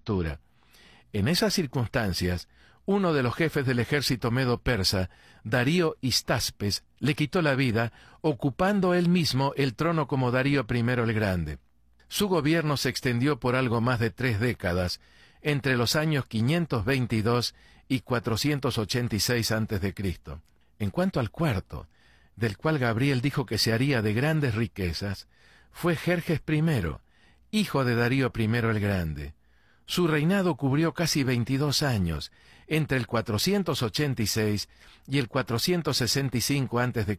prematura. En esas circunstancias, uno de los jefes del ejército medo-persa, Darío Histaspes, le quitó la vida, ocupando él mismo el trono como Darío I el Grande. Su gobierno se extendió por algo más de 3 décadas, entre los años 522 y 486 a.C. En cuanto al cuarto, del cual Gabriel dijo que se haría de grandes riquezas, fue Jerjes I, hijo de Darío I el Grande. Su reinado cubrió casi 22 años, entre el 486 y el 465 a.C.,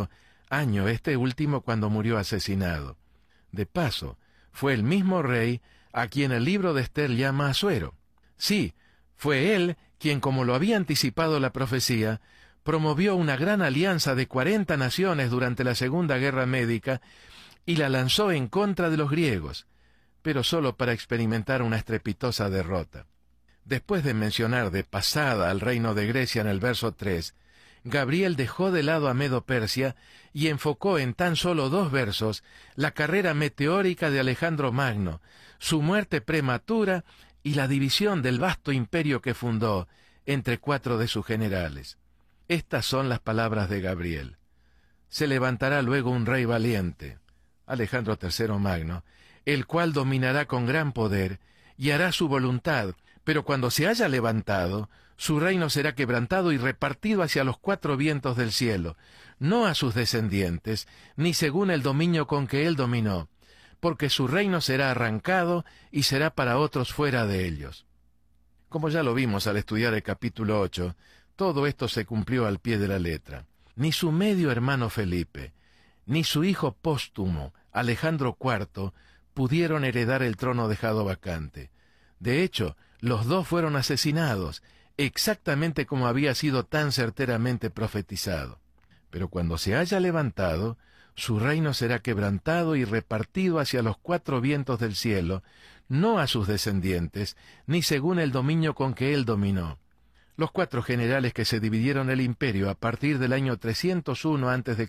año este último cuando murió asesinado. De paso, fue el mismo rey a quien el libro de Esther llama Asuero. Sí, fue él quien, como lo había anticipado la profecía, promovió una gran alianza de 40 naciones durante la Segunda Guerra Médica y la lanzó en contra de los griegos, pero solo para experimentar una estrepitosa derrota. Después de mencionar de pasada al reino de Grecia en el verso 3, Gabriel dejó de lado a Medo-Persia y enfocó en tan solo 2 versos la carrera meteórica de Alejandro Magno, su muerte prematura y la división del vasto imperio que fundó entre 4 de sus generales. Estas son las palabras de Gabriel. Se levantará luego un rey valiente, Alejandro III Magno, el cual dominará con gran poder y hará su voluntad, pero cuando se haya levantado, su reino será quebrantado y repartido hacia los 4 vientos del cielo, no a sus descendientes, ni según el dominio con que él dominó, porque su reino será arrancado y será para otros fuera de ellos. Como ya lo vimos al estudiar el capítulo 8, todo esto se cumplió al pie de la letra. Ni su medio hermano Felipe, ni su hijo póstumo, Alejandro IV, pudieron heredar el trono dejado vacante. De hecho, los 2 fueron asesinados, exactamente como había sido tan certeramente profetizado. Pero cuando se haya levantado, su reino será quebrantado y repartido hacia los 4 vientos del cielo, no a sus descendientes, ni según el dominio con que él dominó. Los 4 generales que se dividieron el imperio a partir del año 301 a.C.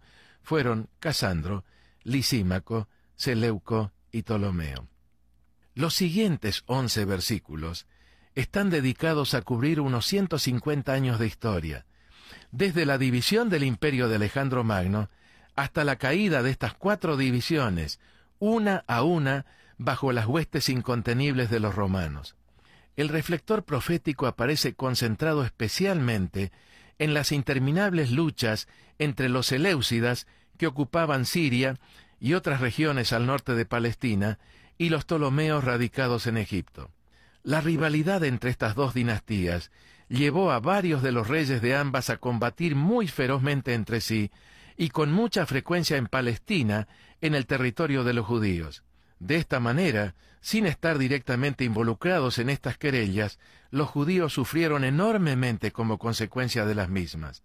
fueron Casandro, Lisímaco, Seleuco y Ptolomeo. Los siguientes 11 versículos están dedicados a cubrir unos 150 años de historia, desde la división del imperio de Alejandro Magno hasta la caída de estas 4 divisiones, una a una, bajo las huestes incontenibles de los romanos. El reflector profético aparece concentrado especialmente en las interminables luchas entre los seleucidas, que ocupaban Siria y otras regiones al norte de Palestina, y los ptolomeos radicados en Egipto. La rivalidad entre estas 2 dinastías llevó a varios de los reyes de ambas a combatir muy ferozmente entre sí, y con mucha frecuencia en Palestina, en el territorio de los judíos. De esta manera, sin estar directamente involucrados en estas querellas, los judíos sufrieron enormemente como consecuencia de las mismas.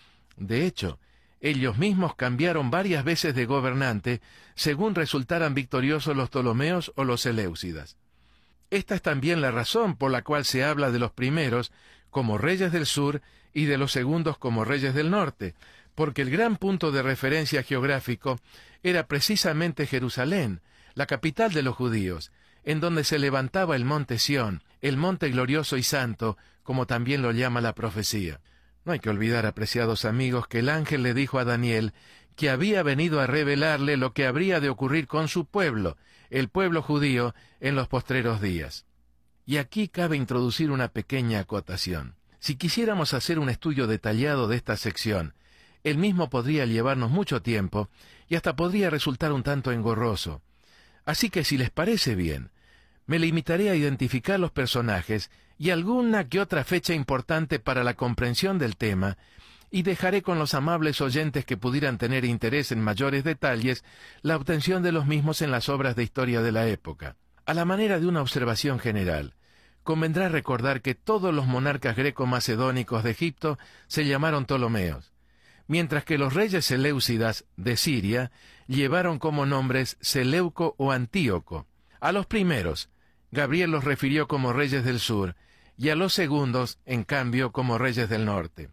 De hecho, ellos mismos cambiaron varias veces de gobernante según resultaran victoriosos los ptolomeos o los seleucidas. Esta es también la razón por la cual se habla de los primeros como reyes del sur y de los segundos como reyes del norte, porque el gran punto de referencia geográfico era precisamente Jerusalén, la capital de los judíos, en donde se levantaba el monte Sión, el monte glorioso y santo, como también lo llama la profecía. No hay que olvidar, apreciados amigos, que el ángel le dijo a Daniel que había venido a revelarle lo que habría de ocurrir con su pueblo, el pueblo judío, en los postreros días. Y aquí cabe introducir una pequeña acotación. Si quisiéramos hacer un estudio detallado de esta sección, el mismo podría llevarnos mucho tiempo y hasta podría resultar un tanto engorroso. Así que, si les parece bien, me limitaré a identificar los personajes y alguna que otra fecha importante para la comprensión del tema, y dejaré con los amables oyentes que pudieran tener interés en mayores detalles la obtención de los mismos en las obras de historia de la época. A la manera de una observación general, convendrá recordar que todos los monarcas greco-macedónicos de Egipto se llamaron Ptolomeos, mientras que los reyes seleucidas de Siria llevaron como nombres Seleuco o Antíoco. A los primeros, Gabriel los refirió como reyes del sur, y a los segundos, en cambio, como reyes del norte.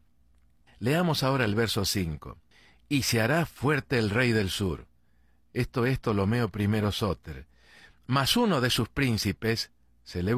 Leamos ahora el verso 5. Y se hará fuerte el rey del sur. Esto es Ptolomeo I Sóter. Mas uno de sus príncipes, Seleuco,